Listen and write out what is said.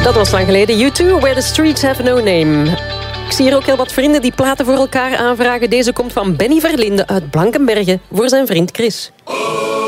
Dat was lang geleden. U2, Where the Streets Have No Name. Ik zie hier ook heel wat vrienden die platen voor elkaar aanvragen. Deze komt van Benny Verlinde uit Blankenberge voor zijn vriend Chris.